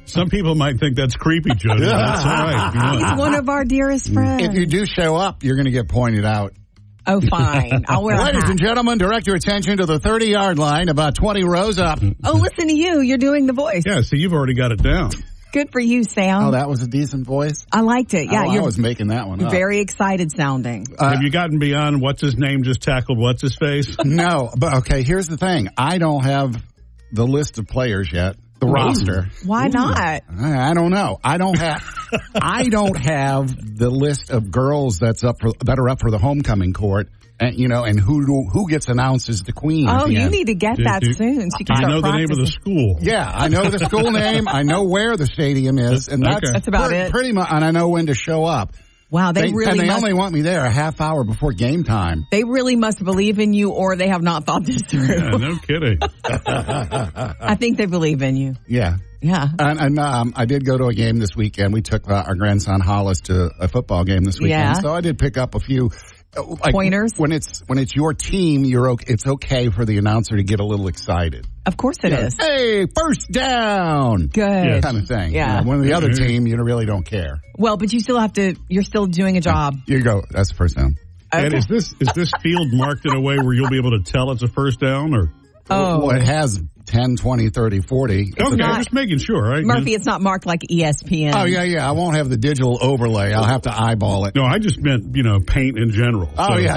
Some people might think that's creepy, Jody. That's all right. You know. He's one of our dearest friends. If you do show up, you're going to get pointed out. Oh, fine. I'll wear a hat. Ladies and gentlemen, direct your attention to the 30-yard line, about 20 rows up. Oh, listen to you. You're doing the voice. Yeah, so you've already got it down. Good for you, Sam. Oh, that was a decent voice? I liked it. Yeah, I was making that one up. Very excited sounding. Have you gotten beyond what's his name just tackled what's his face? No, but okay, here's the thing. I don't have the list of players yet. The roster. Why not? I don't know. I don't have the list of girls that are up for the homecoming court. And, and who gets announced as the queen. Oh, you need to get that soon so you can start know practicing. The name of the school. Yeah, I know the school name. I know where the stadium is. And that's about it. Pretty much, and I know when to show up. Wow, they only want me there a half hour before game time. They really must believe in you, or they have not thought this through. Yeah, no kidding. I think they believe in you. Yeah. Yeah. And I did go to a game this weekend. We took our grandson Hollis to a football game this weekend. Yeah. So I did pick up a few pointers. When it's your team, it's okay for the announcer to get a little excited. Of course it is. Hey, first down. Good. Kind of thing. Yeah. When the other team, you really don't care. Well, but you still have to, you're still doing a job. You go, that's the first down. Okay. And is this field marked in a way where you'll be able to tell it's a first down or? Oh. Well, it has 10, 20, 30, 40. Okay, just making sure, right? Murphy, it's not marked like ESPN. Oh, yeah. I won't have the digital overlay. I'll have to eyeball it. No, I just meant, paint in general. Oh, yeah.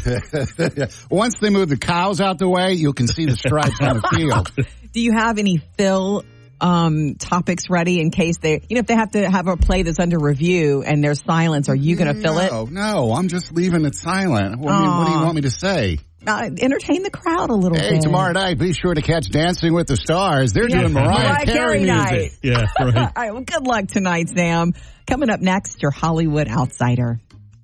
Once they move the cows out the way, you can see the stripes on the field. Do you have any fill topics ready in case if they have to have a play that's under review and there's silence, are you going to fill it? No, I'm just leaving it silent. What do you want me to say? Entertain the crowd a little bit. Hey, tomorrow night, be sure to catch Dancing with the Stars. They're doing Mariah Carey night. music. Yeah, right. All right, well, good luck tonight, Sam. Coming up next, your Hollywood Outsider.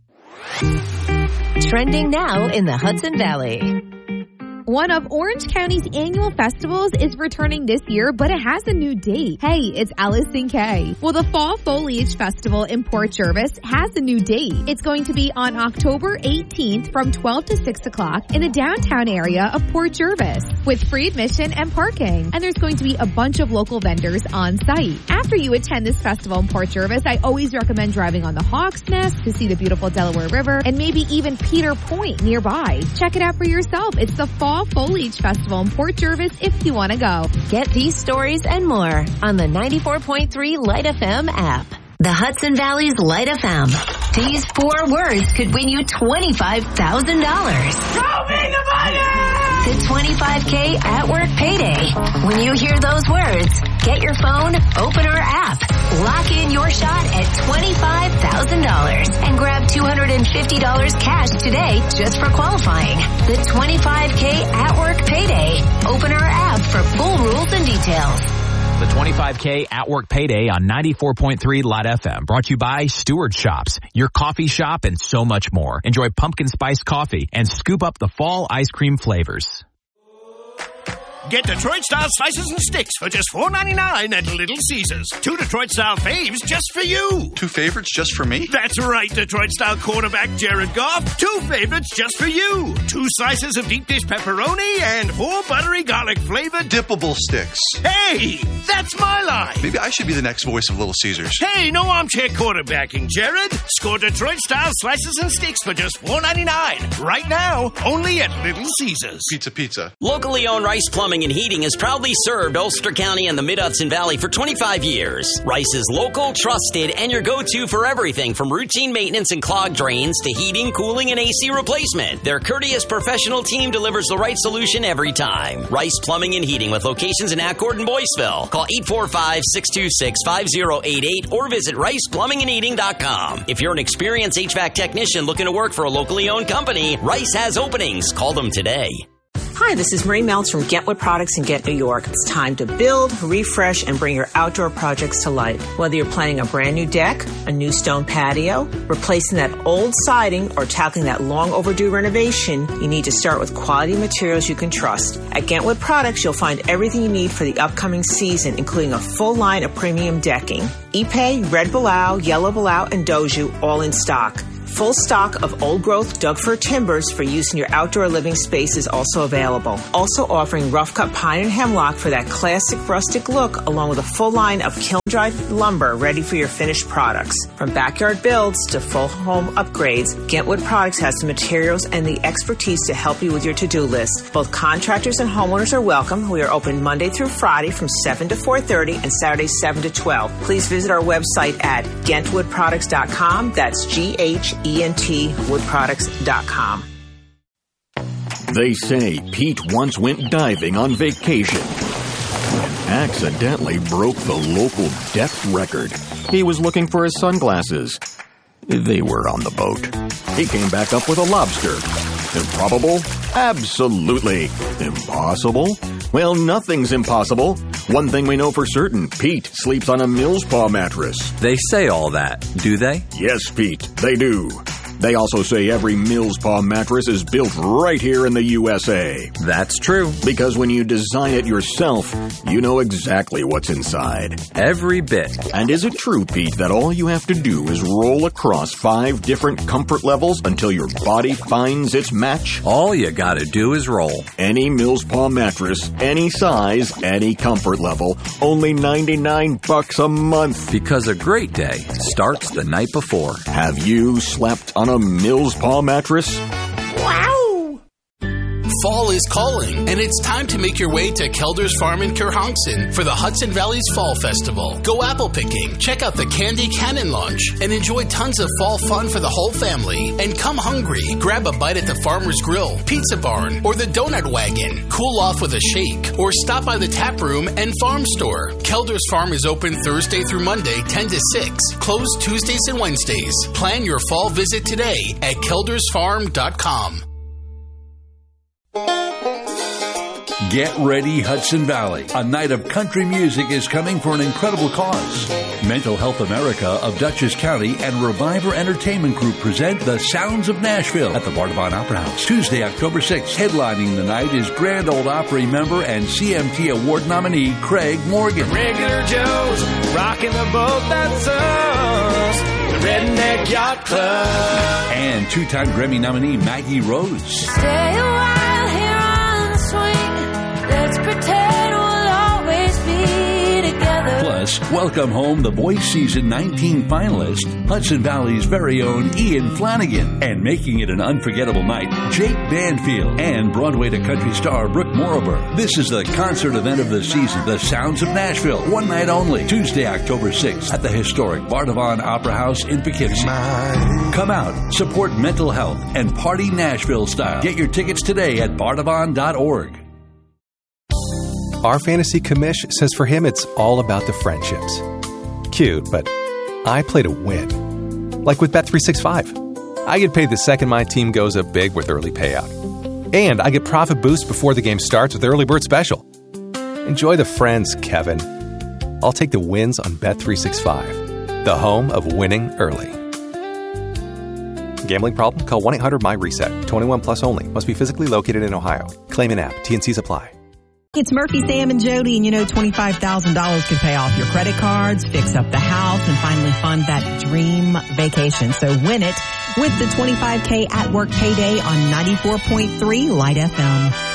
Trending now in the Hudson Valley. One of Orange County's annual festivals is returning this year, but it has a new date. Hey, it's Allison K. Well, the Fall Foliage Festival in Port Jervis has a new date. It's going to be on October 18th from 12 to 6 o'clock in the downtown area of Port Jervis with free admission and parking. And there's going to be a bunch of local vendors on site. After you attend this festival in Port Jervis, I always recommend driving on the Hawks Nest to see the beautiful Delaware River and maybe even Peter Point nearby. Check it out for yourself. It's the Fall Foliage Festival in Port Jervis if you want to go. Get these stories and more on the 94.3 Light FM app. The Hudson Valley's Light FM. These 4 words could win you $25,000. Show me the money! The 25K at work payday. When you hear those words, get your phone, open our app, lock in your shot at $25,000 and grab $250 cash today just for qualifying. The 25K at work payday. Open our app for full rules and details. The 25K at work payday on 94.3 Light FM. Brought to you by Stewart Shops, your coffee shop, and so much more. Enjoy pumpkin spice coffee and scoop up the fall ice cream flavors. Get Detroit-style slices and sticks for just $4.99 at Little Caesars. 2 Detroit-style faves just for you. 2 favorites just for me? That's right, Detroit-style quarterback Jared Goff. 2 favorites just for you. 2 slices of deep dish pepperoni and 4 buttery garlic-flavored dippable sticks. Hey, that's my line. Maybe I should be the next voice of Little Caesars. Hey, no armchair quarterbacking, Jared. Score Detroit-style slices and sticks for just $4.99. Right now, only at Little Caesars. Pizza. Locally owned Rice Plumbing and Heating has proudly served Ulster County and the Mid-Hudson Valley for 25 years. Rice is local, trusted, and your go-to for everything from routine maintenance and clogged drains to heating, cooling, and AC replacement. Their courteous professional team delivers the right solution every time. Rice Plumbing and Heating with locations in Accord and Boyceville. Call 845-626-5088 or visit riceplumbingandheating.com. If you're an experienced HVAC technician looking to work for a locally owned company, Rice has openings. Call them today. Hi, this is Marie Meltz from Get Wood Products in Get New York. It's time to build, refresh, and bring your outdoor projects to life. Whether you're planning a brand new deck, a new stone patio, replacing that old siding, or tackling that long overdue renovation, you need to start with quality materials you can trust. At Get Wood Products, you'll find everything you need for the upcoming season, including a full line of premium decking. Ipe, Red Bilao, Yellow Bilao, and Doju all in stock. Full stock of old-growth Doug-fir timbers for use in your outdoor living space is also available. Also offering rough-cut pine and hemlock for that classic rustic look, along with a full line of kiln-dried lumber ready for your finished products. From backyard builds to full home upgrades, Gentwood Products has the materials and the expertise to help you with your to-do list. Both contractors and homeowners are welcome. We are open Monday through Friday from 7 to 4:30 and Saturday 7 to 12. Please visit our website at GentwoodProducts.com. That's GHENT woodproducts.com. They say Pete once went diving on vacation and accidentally broke the local depth record. He was looking for his sunglasses. They were on the boat. He came back up with a lobster. Improbable? Absolutely. Impossible? Well, nothing's impossible. One thing we know for certain, Pete sleeps on a Millspaw mattress. They say all that, do they? Yes, Pete, they do. They also say every Millspaw mattress is built right here in the USA. That's true. Because when you design it yourself, you know exactly what's inside. Every bit. And is it true, Pete, that all you have to do is roll across 5 different comfort levels until your body finds its match? All you gotta do is roll. Any Millspaw mattress, any size, any comfort level, only $99 a month. Because a great day starts the night before. Have you slept on a Millspaw mattress? Wow! Fall is calling, and it's time to make your way to Kelder's Farm in Kerhonkson for the Hudson Valley's Fall Festival. Go apple picking, check out the Candy Cannon launch, and enjoy tons of fall fun for the whole family. And come hungry, grab a bite at the Farmer's Grill, Pizza Barn, or the Donut Wagon. Cool off with a shake, or stop by the Tap Room and Farm Store. Kelder's Farm is open Thursday through Monday, 10 to 6, closed Tuesdays and Wednesdays. Plan your fall visit today at keldersfarm.com. Get ready, Hudson Valley. A night of country music is coming for an incredible cause. Mental Health America of Dutchess County and Reviver Entertainment Group present The Sounds of Nashville at the Bardavon Opera House. Tuesday, October 6th. Headlining the night is Grand Ole Opry member and CMT Award nominee Craig Morgan. Regular Joe's rocking the boat that's us. Redneck Yacht Club. And two-time Grammy nominee Maggie Rose. Stay a while here on the swing. Let's pretend we'll always be together. Plus, welcome home The Voice Season 19 finalist, Hudson Valley's very own Ian Flanagan. And making it an unforgettable night, Jake Banfield and Broadway to country star Brooke Morober. This is the concert event of the season, The Sounds of Nashville. One night only, Tuesday, October 6th at the historic Bardavon Opera House in Poughkeepsie. Come out, support mental health, and party Nashville style. Get your tickets today at bardavon.org. Our fantasy commish says for him it's all about the friendships. Cute, but I play to win. Like with Bet365. I get paid the second my team goes up big with early payout. And I get profit boost before the game starts with Early Bird Special. Enjoy the friends, Kevin. I'll take the wins on Bet365, the home of winning early. Gambling problem? Call 1-800-MY-RESET. 21 plus only. Must be physically located in Ohio. Claim in app. T&Cs apply. It's Murphy, Sam, and Jody, and you know $25,000 could pay off your credit cards, fix up the house, and finally fund that dream vacation. So win it with the 25K at work payday on 94.3 Light FM.